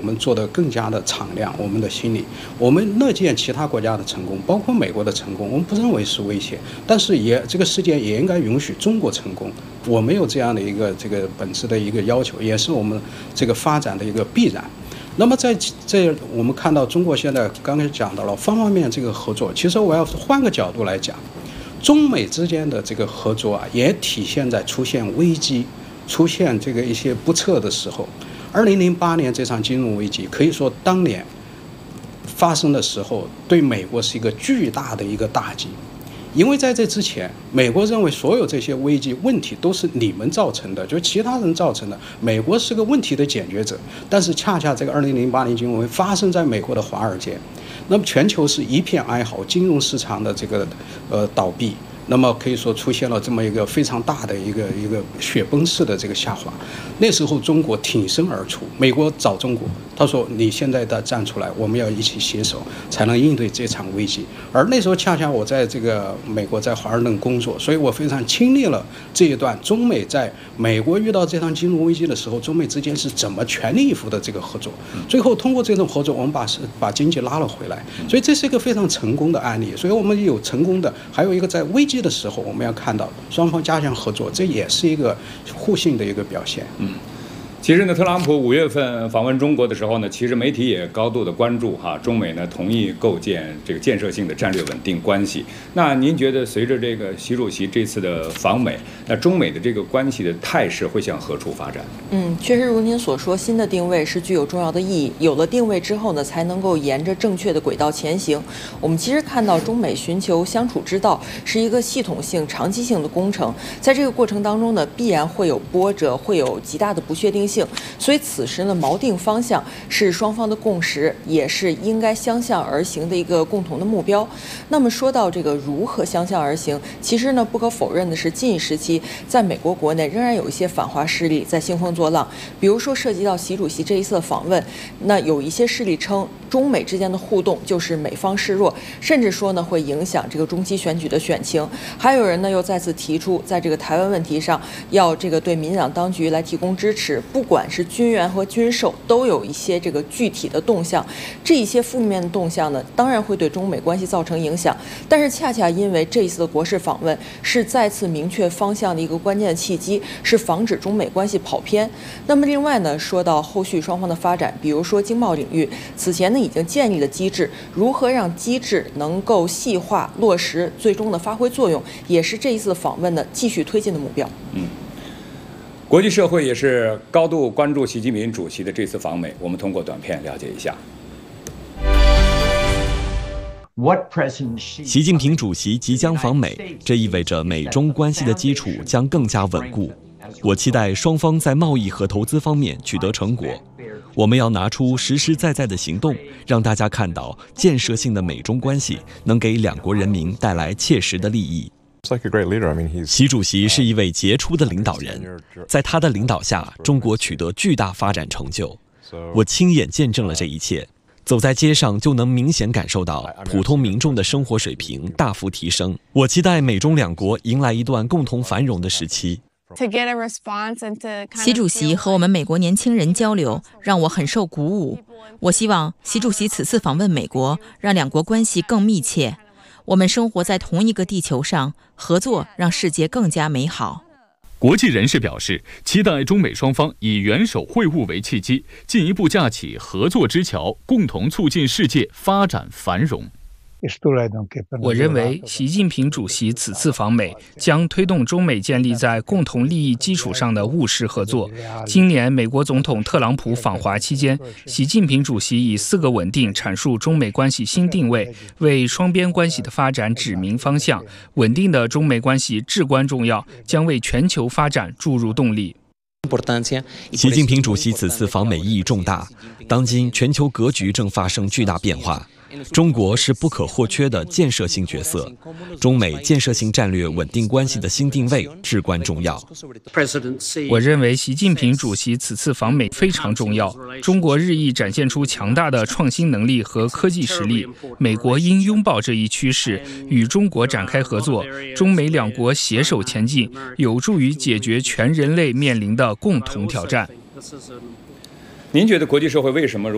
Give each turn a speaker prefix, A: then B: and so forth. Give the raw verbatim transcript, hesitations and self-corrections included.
A: 们做得更加的敞亮，我们的心理，我们乐见其他国家的成功，包括美国的成功，我们不认为是威胁，但是也这个世界也应该允许中国成功。我们有这样的一个这个本质的一个要求，也是我们这个发展的一个必然。那么在这我们看到中国现在刚才讲到了方方面面这个合作，其实我要换个角度来讲，中美之间的这个合作啊，也体现在出现危机、出现这个一些不测的时候。二零零八年这场金融危机，可以说当年发生的时候，对美国是一个巨大的一个打击。因为在这之前，美国认为所有这些危机问题都是你们造成的，就是其他人造成的，美国是个问题的解决者。但是恰恰这个二零零八年金融危机发生在美国的华尔街，那么全球是一片哀嚎，金融市场的这个呃倒闭，那么可以说出现了这么一个非常大的一个一个雪崩式的这个下滑。那时候中国挺身而出，美国找中国，他说你现在的站出来，我们要一起携手才能应对这场危机。而那时候恰恰我在这个美国在华盛顿工作，所以我非常亲历了这一段中美在美国遇到这场金融危机的时候，中美之间是怎么全力以赴的这个合作，最后通过这种合作，我们把把经济拉了回来。所以这是一个非常成功的案例。所以我们有成功的，还有一个在危机的时候，我们要看到双方加强合作，这也是一个互信的一个表现。
B: 嗯。其实呢，特朗普五月份访问中国的时候呢，其实媒体也高度的关注哈，中美呢同意构建这个建设性的战略稳定关系。那您觉得随着这个习主席这次的访美，那中美的这个关系的态势会向何处发展？
C: 嗯，确实如您所说，新的定位是具有重要的意义。有了定位之后呢，才能够沿着正确的轨道前行。我们其实看到中美寻求相处之道是一个系统性、长期性的工程，在这个过程当中呢，必然会有波折，会有极大的不确定性。所以此时呢，锚定方向是双方的共识，也是应该相向而行的一个共同的目标。那么说到这个如何相向而行，其实呢，不可否认的是，近一时期在美国国内仍然有一些反华势力在兴风作浪。比如说涉及到习主席这一次的访问，那有一些势力称中美之间的互动就是美方示弱，甚至说呢会影响这个中期选举的选情。还有人呢又再次提出，在这个台湾问题上，要这个对民进党当局来提供支持。不管是军援和军售，都有一些这个具体的动向。这一些负面的动向呢，当然会对中美关系造成影响。但是恰恰因为这一次的国事访问是再次明确方向的一个关键的契机，是防止中美关系跑偏。那么另外呢，说到后续双方的发展，比如说经贸领域，此前呢已经建立了机制，如何让机制能够细化落实，最终的发挥作用，也是这一次访问的继续推进的目标。
B: 嗯。国际社会也是高度关注习近平主席的这次访美，我们通过短片了解一下。
D: 习近平主席即将访美，这意味着美中关系的基础将更加稳固。我期待双方在贸易和投资方面取得成果。我们要拿出实实在在的行动，让大家看到建设性的美中关系能给两国人民带来切实的利益。习主席是一位杰出的领导人，在他的领导下，中国取得巨大发展成就。我亲眼见证了这一切，走在街上就能明显感受到普通民众的生活水平大幅提升。我期待美中两国迎来一段共同繁荣的时期。
E: 习主席和我们美国年轻人交流，让我很受鼓舞。我希望习主席此次访问美国，让两国关系更密切。我们生活在同一个地球上，合作让世界更加美好。
F: 国际人士表示，期待中美双方以元首会晤为契机，进一步架起合作之桥，共同促进世界发展繁荣。
G: 我认为习近平主席此次访美将推动中美建立在共同利益基础上的务实合作。今年美国总统特朗普访华期间，习近平主席以四个稳定阐述中美关系新定位，为双边关系的发展指明方向。稳定的中美关系至关重要，将为全球发展注入动力。
D: 习近平主席此次访美意义重大，当今全球格局正发生巨大变化。中国是不可或缺的建设性角色，中美建设性战略稳定关系的新定位至关重要。
G: 我认为习近平主席此次访美非常重要。中国日益展现出强大的创新能力和科技实力，美国应拥抱这一趋势，与中国展开合作，中美两国携手前进，有助于解决全人类面临的共同挑战。
B: 您觉得国际社会为什么